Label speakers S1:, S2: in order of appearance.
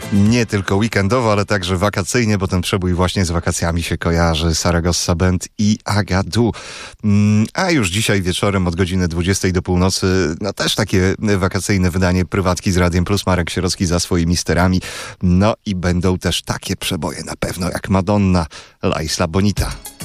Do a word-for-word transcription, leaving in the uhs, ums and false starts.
S1: Nie tylko weekendowo, ale także wakacyjnie, bo ten przebój właśnie z wakacjami się kojarzy. Saragossa Band i Agadu. A już dzisiaj wieczorem od godziny dwudziestej do północy, no też takie wakacyjne wydanie prywatki z Radiem Plus. Marek Sierocki za swoimi sterami. No i będą też takie przeboje na pewno jak Madonna, La Isla Bonita.